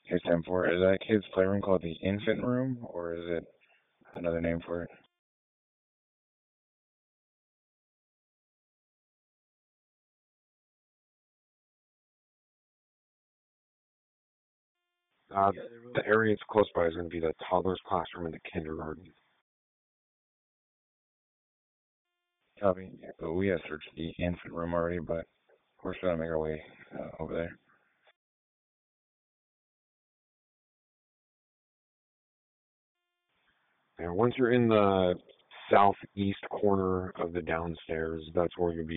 Here's 10-4. Is that kid's playroom called the infant room, or is it another name for it? The area it's close by is going to be the toddler's classroom and the kindergarten. Copy. But we have searched the infant room already, but we're still gonna make our way over there. And once you're in the southeast corner of the downstairs, that's where you'll be